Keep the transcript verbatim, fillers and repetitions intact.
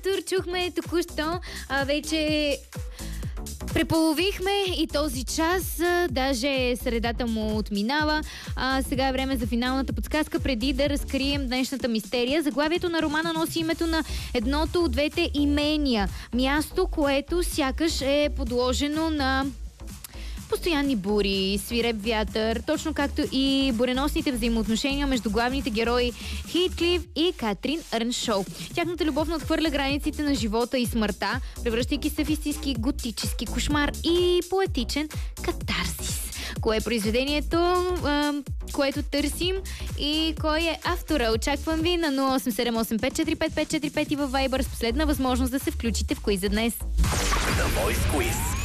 Артур чухме току-що. А, вече преполовихме и този час, а, даже средата му отминава. А, сега е време за финалната подсказка, преди да разкрием днешната мистерия. Заглавието на романа носи името на едното от двете имения. Място, което сякаш е подложено на постоянни бури, свиреп вятър, точно както и буреносните взаимоотношения между главните герои Хитклиф и Катрин Ерншоу. Тяхната любов надхвърля границите на живота и смъртта, превръщайки се в истински готически кошмар и поетичен катарсис. Кое е произведението, а, което търсим и кой е автора? Очаквам ви на нула осем седем осем пет четири пет пет четири пет и във Viber с последна възможност да се включите в квиза днес. The Voice Quiz.